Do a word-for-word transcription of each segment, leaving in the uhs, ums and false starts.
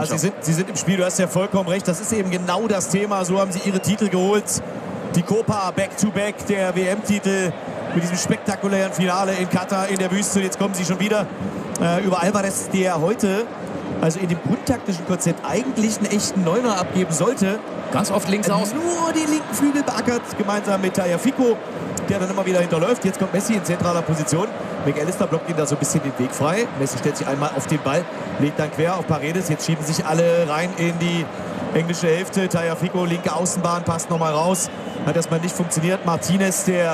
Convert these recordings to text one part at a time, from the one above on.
Mannschaft. Sie sind, Sie sind im Spiel, du hast ja vollkommen recht. Das ist eben genau das Thema. So haben sie ihre Titel geholt. Die Copa Back-to-Back, der W M-Titel mit diesem spektakulären Finale in Katar in der Wüste. Jetzt kommen sie schon wieder äh, über Alvarez, der heute, also in dem grundtaktischen Konzept, eigentlich einen echten Neuner abgeben sollte. Ganz oft links äh, außen. Nur den linken Flügel beackert, gemeinsam mit Tagliafico, der dann immer wieder hinterläuft. Jetzt kommt Messi in zentraler Position. McAllister blockt ihn da so ein bisschen den Weg frei. Messi stellt sich einmal auf den Ball, legt dann quer auf Paredes. Jetzt schieben sich alle rein in die englische Hälfte. Tagliafico, linke Außenbahn, passt nochmal raus. Hat erstmal nicht funktioniert. Martinez, der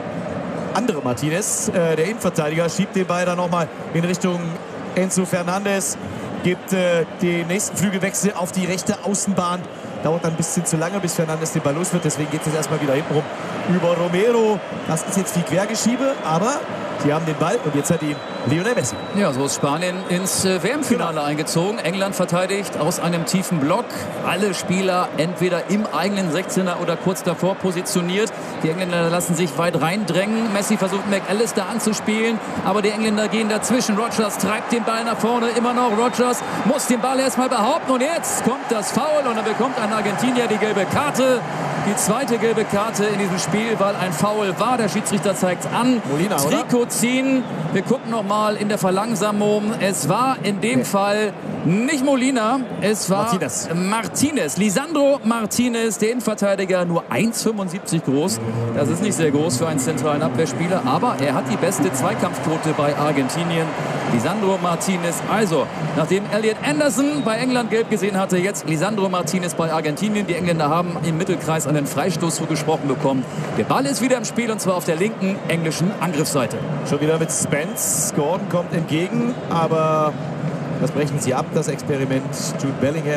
andere Martinez, äh, der Innenverteidiger, schiebt den Ball dann nochmal in Richtung Enzo Fernandes. Gibt äh, den nächsten Flügelwechsel auf die rechte Außenbahn. Dauert dann ein bisschen zu lange, bis Fernandes den Ball los wird. Deswegen geht es jetzt erstmal wieder hinten rum über Romero. Das ist jetzt viel Quergeschiebe, aber sie haben den Ball und jetzt hat ihn Lionel Messi. Ja, so ist Spanien ins äh, W M-Finale genau. eingezogen. England verteidigt aus einem tiefen Block. Alle Spieler entweder im eigenen sechzehner oder kurz davor positioniert. Die Engländer lassen sich weit reindrängen. Messi versucht McAllister anzuspielen, aber die Engländer gehen dazwischen. Rodgers treibt den Ball nach vorne, immer noch. Rodgers muss den Ball erstmal behaupten und jetzt kommt das Foul und dann bekommt ein Argentinier die gelbe Karte. Die zweite gelbe Karte in diesem Spiel, weil ein Foul war. Der Schiedsrichter zeigt es an. Molina, Trikot oder? ziehen. Wir gucken noch mal in der Verlangsamung. Es war in dem okay. Fall nicht Molina, es war Martinez. Martinez. Lisandro Martinez, der Innenverteidiger, nur eins Komma fünfundsiebzig groß. Das ist nicht sehr groß für einen zentralen Abwehrspieler, aber er hat die beste Zweikampfquote bei Argentinien. Lisandro Martinez. Also, nachdem Elliot Anderson bei England gelb gesehen hatte, jetzt Lisandro Martinez bei Argentinien. Die Engländer haben im Mittelkreis einen Freistoß zugesprochen bekommen. Der Ball ist wieder im Spiel und zwar auf der linken englischen Angriffsseite. Schon wieder mit Spence. Gordon kommt entgegen, aber das brechen sie ab, das Experiment. Jude Bellingham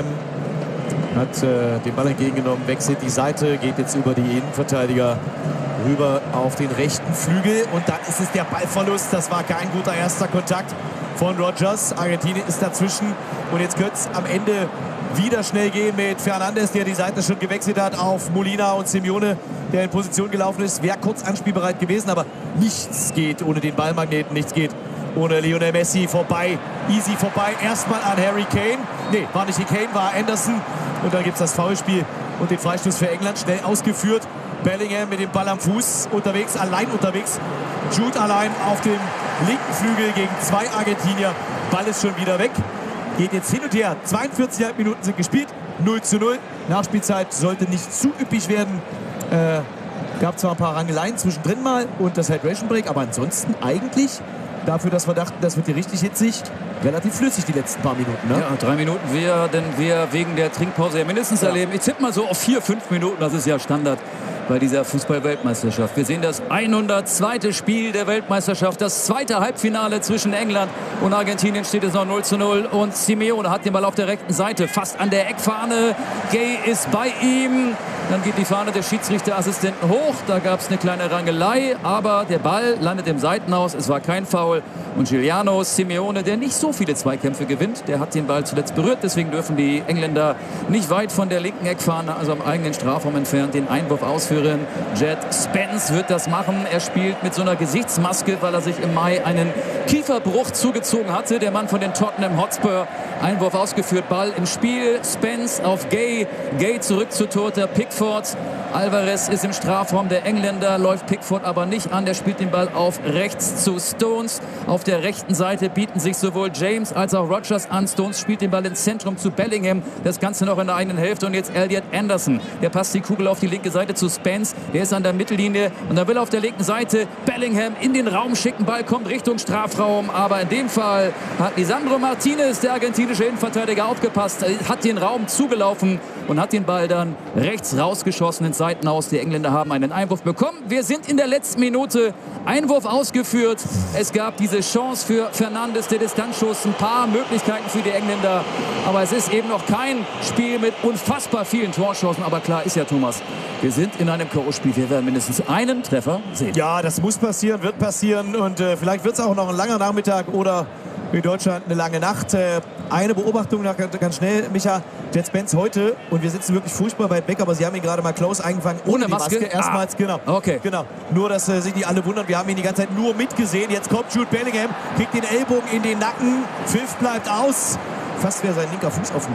hat äh, den Ball entgegengenommen, wechselt die Seite, geht jetzt über die Innenverteidiger rüber auf den rechten Flügel und dann ist es der Ballverlust. Das war kein guter erster Kontakt von Rodgers. Argentinien ist dazwischen und jetzt könnte es am Ende wieder schnell gehen mit Fernandes, der die Seite schon gewechselt hat, auf Molina und Simeone, der in Position gelaufen ist. Wäre kurz anspielbereit gewesen, aber nichts geht ohne den Ballmagneten, nichts geht ohne Lionel Messi. Vorbei, easy vorbei, erstmal an Harry Kane. Nee, war nicht Kane, war Anderson. Und dann gibt es das Foulspiel und den Freistoß für England, schnell ausgeführt. Bellingham mit dem Ball am Fuß unterwegs, allein unterwegs. Jude allein auf dem linken Flügel gegen zwei Argentinier. Ball ist schon wieder weg. Geht jetzt hin und her. zweiundvierzig Komma fünf Minuten sind gespielt. null zu null. Nachspielzeit sollte nicht zu üppig werden. Äh, gab zwar ein paar Rangeleien zwischendrin mal und das Hydration Break, aber ansonsten eigentlich dafür, dass wir dachten, das wird hier richtig hitzig, relativ flüssig die letzten paar Minuten. Ne? Ja, drei Minuten werden wir wegen der Trinkpause ja mindestens ja. erleben. Ich tippe mal so auf vier, fünf Minuten. Das ist ja Standard bei dieser Fußball-Weltmeisterschaft. Wir sehen das hundertzweite Spiel der Weltmeisterschaft, das zweite Halbfinale zwischen England und Argentinien. Steht es noch null zu null und Simeone hat den Ball auf der rechten Seite, fast an der Eckfahne. Gay ist bei ihm. Dann geht die Fahne des Schiedsrichterassistenten hoch. Da gab es eine kleine Rangelei, aber der Ball landet im Seitenhaus. Es war kein Foul. Und Giuliano Simeone, der nicht so viele Zweikämpfe gewinnt, der hat den Ball zuletzt berührt. Deswegen dürfen die Engländer nicht weit von der linken Eckfahne, also am eigenen Strafraum entfernt, den Einwurf ausführen. Jet Spence wird das machen. Er spielt mit so einer Gesichtsmaske, weil er sich im Mai einen Kieferbruch zugezogen hatte. Der Mann von den Tottenham Hotspur. Einwurf ausgeführt, Ball im Spiel. Spence auf Gay. Gay zurück zu Torter Pickford. Alvarez ist im Strafraum der Engländer, läuft Pickford aber nicht an. Der spielt den Ball auf rechts zu Stones. Auf der rechten Seite bieten sich sowohl James als auch Rodgers an. Stones spielt den Ball ins Zentrum zu Bellingham. Das Ganze noch in der eigenen Hälfte. Und jetzt Elliot Anderson. Der passt die Kugel auf die linke Seite zu Spence. Der ist an der Mittellinie. Und dann will auf der linken Seite Bellingham in den Raum schicken. Ball kommt Richtung Strafraum. Aber in dem Fall hat Lisandro Martinez, der argentinische Innenverteidiger, aufgepasst. Hat den Raum zugelaufen und hat den Ball dann rechts rausgeschossen ins Seitenhaus. Die Engländer haben einen Einwurf bekommen. Wir sind in der letzten Minute. Einwurf ausgeführt. Es gab diese Chance für Fernandes, der Distanzschuss. Ein paar Möglichkeiten für die Engländer. Aber es ist eben noch kein Spiel mit unfassbar vielen Torchancen. Aber klar ist ja, Thomas, wir sind in einem K O-Spiel. Wir werden mindestens einen Treffer sehen. Ja, das muss passieren, wird passieren. Und äh, vielleicht wird es auch noch ein langer Nachmittag oder in Deutschland eine lange Nacht. Äh, eine Beobachtung noch ganz schnell, Micha. Jet Spence heute, und wir sitzen wirklich furchtbar weit weg, aber sie haben ihn gerade mal close eingefangen. Ohne, ohne Maske. Maske. Erstmals, ah. genau. Okay. genau. Nur, dass äh, sich die alle wundern. Wir haben ihn die ganze Zeit nur mitgesehen. Jetzt kommt Jude Bellingham, kriegt den Ellbogen in den Nacken. Pfiff bleibt aus. Fast wäre sein linker Fuß auf dem